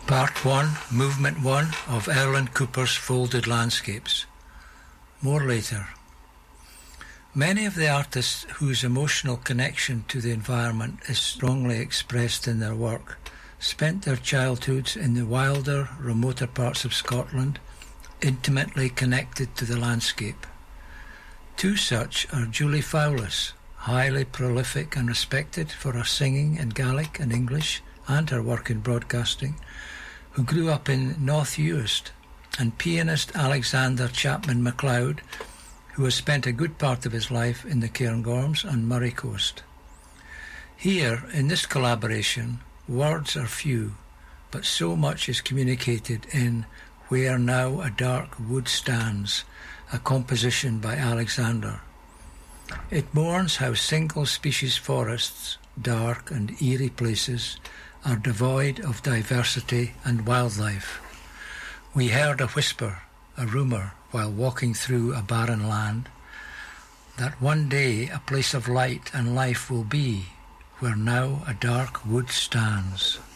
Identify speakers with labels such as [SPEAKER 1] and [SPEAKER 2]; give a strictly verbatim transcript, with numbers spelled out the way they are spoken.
[SPEAKER 1] Part one, Movement one of Erland Cooper's Folded Landscapes. More later. Many of the artists whose emotional connection to the environment is strongly expressed in their work spent their childhoods in the wilder, remoter parts of Scotland, intimately connected to the landscape. Two such are Julie Fowlis, highly prolific and respected for her singing in Gaelic and English and her work in broadcasting, who grew up in North Uist, and pianist Alexander Chapman MacLeod, who has spent a good part of his life in the Cairngorms and Murray Coast. Here, in this collaboration, words are few, but so much is communicated in Where Now a Dark Wood Stands, a composition by Alexander. It mourns how single-species forests, dark and eerie places, are devoid of diversity and wildlife. We heard a whisper, a rumour, while walking through a barren land, that one day a place of light and life will be, where now a dark wood stands.